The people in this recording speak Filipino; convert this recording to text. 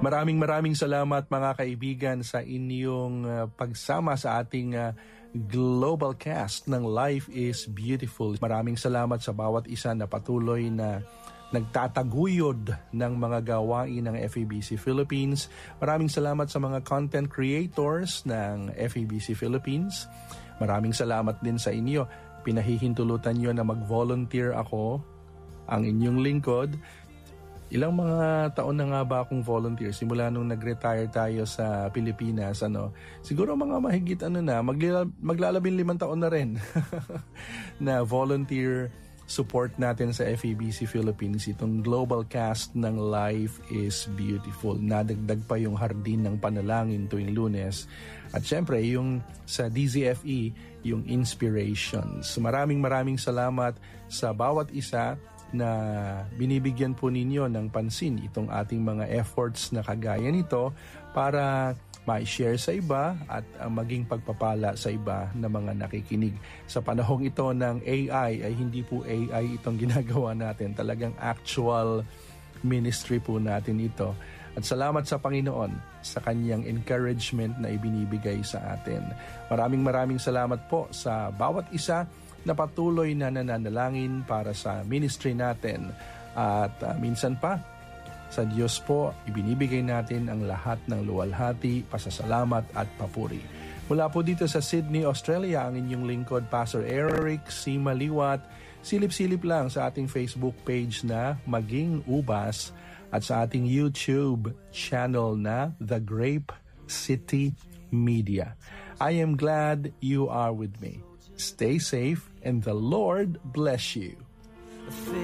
Maraming salamat mga kaibigan sa inyong pagsama sa ating global cast ng Life is Beautiful. Maraming salamat sa bawat isa na patuloy na nagtataguyod ng mga gawain ng FEBC Philippines. Maraming salamat sa mga content creators ng FEBC Philippines. Maraming salamat din sa inyo. Pinahihintulutan nyo na mag-volunteer ako, ang inyong lingkod. Ilang mga taon na nga ba akong volunteer simula nung nag-retire tayo sa Pilipinas, siguro mga mahigit maglalabing 5 taon na rin na volunteer support natin sa FEBC Philippines, itong global cast ng Life is Beautiful. Nadagdag pa yung hardin ng panalangin tuwing Lunes. At syempre, yung sa DZFE, yung Inspirations. Maraming salamat sa bawat isa na binibigyan po ninyo ng pansin itong ating mga efforts na kagaya nito para ma-share sa iba at maging pagpapala sa iba na mga nakikinig. Sa panahong ito ng AI ay hindi po AI itong ginagawa natin. Talagang actual ministry po natin ito. At salamat sa Panginoon sa kanyang encouragement na ibinibigay sa atin. Maraming salamat po sa bawat isa na patuloy na nananalangin para sa ministry natin. At minsan pa, sa Diyos po, ibinibigay natin ang lahat ng luwalhati, pasasalamat at papuri. Mula po dito sa Sydney, Australia, ang inyong lingkod, Pastor Eric C. Maliwat. Silip-silip lang sa ating Facebook page na Maging Ubas at sa ating YouTube channel na The Grape City Media. I am glad you are with me. Stay safe and the Lord bless you.